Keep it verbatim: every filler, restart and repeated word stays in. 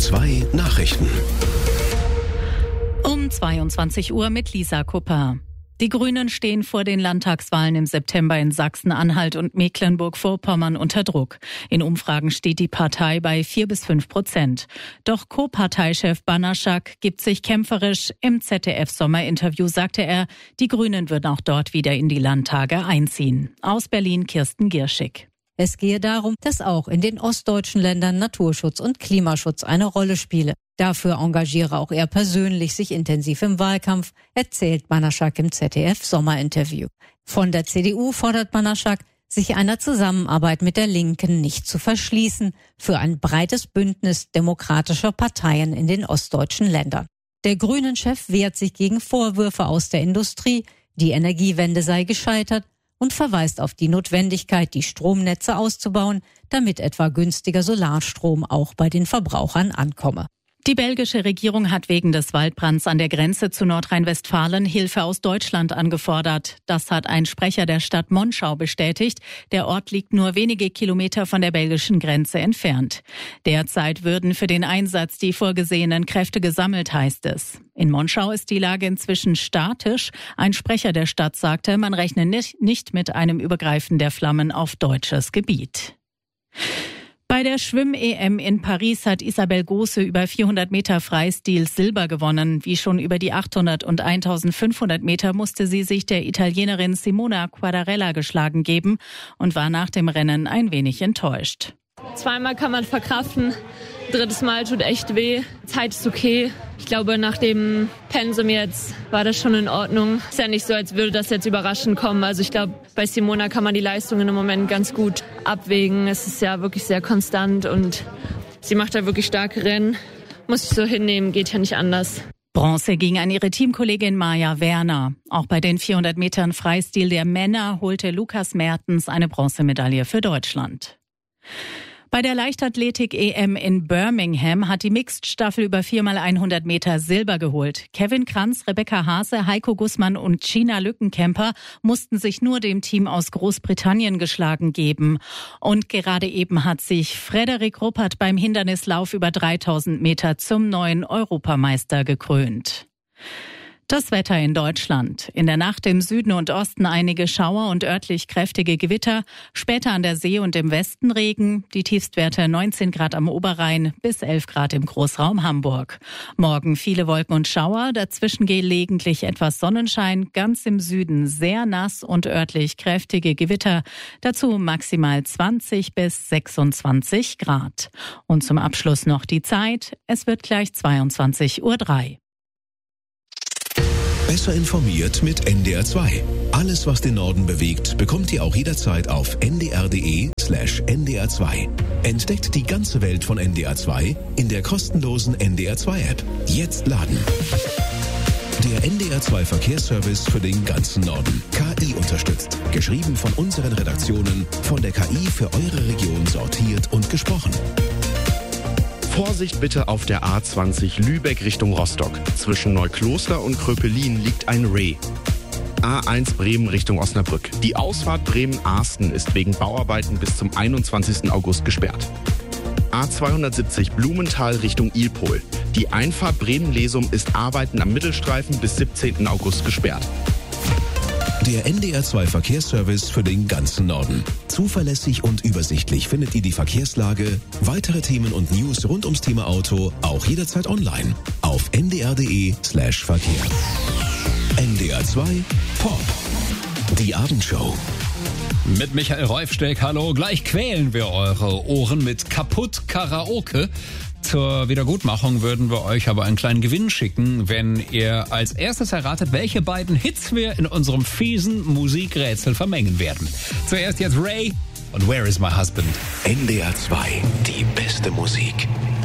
zwei Nachrichten. Um zweiundzwanzig Uhr mit Lisa Kupper. Die Grünen stehen vor den Landtagswahlen im September in Sachsen-Anhalt und Mecklenburg-Vorpommern unter Druck. In Umfragen steht die Partei bei vier bis fünf Prozent. Doch Co-Parteichef Banaschak gibt sich kämpferisch. Im Z D F-Sommerinterview sagte er, die Grünen würden auch dort wieder in die Landtage einziehen. Aus Berlin Kirsten Gierschig. Es gehe darum, dass auch in den ostdeutschen Ländern Naturschutz und Klimaschutz eine Rolle spiele. Dafür engagiere auch er persönlich sich intensiv im Wahlkampf, erzählt Banaschak im Z D F-Sommerinterview. Von der C D U fordert Banaschak, sich einer Zusammenarbeit mit der Linken nicht zu verschließen für ein breites Bündnis demokratischer Parteien in den ostdeutschen Ländern. Der Grünen-Chef wehrt sich gegen Vorwürfe aus der Industrie, die Energiewende sei gescheitert, und verweist auf die Notwendigkeit, die Stromnetze auszubauen, damit etwa günstiger Solarstrom auch bei den Verbrauchern ankomme. Die belgische Regierung hat wegen des Waldbrands an der Grenze zu Nordrhein-Westfalen Hilfe aus Deutschland angefordert. Das hat ein Sprecher der Stadt Monschau bestätigt. Der Ort liegt nur wenige Kilometer von der belgischen Grenze entfernt. Derzeit würden für den Einsatz die vorgesehenen Kräfte gesammelt, heißt es. In Monschau ist die Lage inzwischen statisch. Ein Sprecher der Stadt sagte, man rechne nicht mit einem Übergreifen der Flammen auf deutsches Gebiet. Bei der Schwimm-E M in Paris hat Isabel Gose über vierhundert Meter Freistil Silber gewonnen. Wie schon über die achthundert und eintausendfünfhundert Meter musste sie sich der Italienerin Simona Quadarella geschlagen geben und war nach dem Rennen ein wenig enttäuscht. Zweimal kann man verkraften, drittes Mal tut echt weh. Zeit ist okay. Ich glaube, nach dem Pensum jetzt war das schon in Ordnung. Ist ja nicht so, als würde das jetzt überraschend kommen. Also ich glaube, bei Simona kann man die Leistungen im Moment ganz gut abwägen. Es ist ja wirklich sehr konstant und sie macht da wirklich starke Rennen. Muss ich so hinnehmen, geht ja nicht anders. Bronze ging an ihre Teamkollegin Maja Werner. Auch bei den vierhundert Metern Freistil der Männer holte Lukas Mertens eine Bronzemedaille für Deutschland. Bei der Leichtathletik-E M in Birmingham hat die Mixed-Staffel über vier mal hundert Meter Silber geholt. Kevin Kranz, Rebecca Haase, Heiko Gussmann und Gina Lückenkämper mussten sich nur dem Team aus Großbritannien geschlagen geben. Und gerade eben hat sich Frederik Ruppert beim Hindernislauf über dreitausend Meter zum neuen Europameister gekrönt. Das Wetter in Deutschland. In der Nacht im Süden und Osten einige Schauer und örtlich kräftige Gewitter. Später an der See und im Westen Regen. Die Tiefstwerte neunzehn Grad am Oberrhein bis elf Grad im Großraum Hamburg. Morgen viele Wolken und Schauer. Dazwischen gelegentlich etwas Sonnenschein. Ganz im Süden sehr nass und örtlich kräftige Gewitter. Dazu maximal zwanzig bis sechsundzwanzig Grad. Und zum Abschluss noch die Zeit. Es wird gleich zweiundzwanzig Uhr drei. Besser informiert mit N D R zwei. Alles, was den Norden bewegt, bekommt ihr auch jederzeit auf n d r punkt d e slash n d r zwei. Entdeckt die ganze Welt von N D R zwei in der kostenlosen N D R zwei App. Jetzt laden. Der N D R zwei Verkehrsservice für den ganzen Norden. K I unterstützt. Geschrieben von unseren Redaktionen, von der K I für eure Region sortiert und gesprochen. Vorsicht bitte auf der A zwanzig Lübeck Richtung Rostock. Zwischen Neukloster und Kröpelin liegt ein Reh. A eins Bremen Richtung Osnabrück. Die Ausfahrt Bremen-Arsten ist wegen Bauarbeiten bis zum einundzwanzigsten August gesperrt. A zweihundertsiebzig Blumenthal Richtung Ilpol. Die Einfahrt Bremen-Lesum ist Arbeiten am Mittelstreifen bis siebzehnten August gesperrt. Der N D R zwei Verkehrsservice für den ganzen Norden. Zuverlässig und übersichtlich findet ihr die Verkehrslage, weitere Themen und News rund ums Thema Auto auch jederzeit online auf n d r punkt d e slash verkehr. N D R zwei Pop. Die Abendshow. Mit Michael Reufsteck, hallo. Gleich quälen wir eure Ohren mit Kaputt Karaoke. Zur Wiedergutmachung würden wir euch aber einen kleinen Gewinn schicken, wenn ihr als erstes erratet, welche beiden Hits wir in unserem fiesen Musikrätsel vermengen werden. Zuerst jetzt Ray und Where is my husband? N D R zwei, die beste Musik.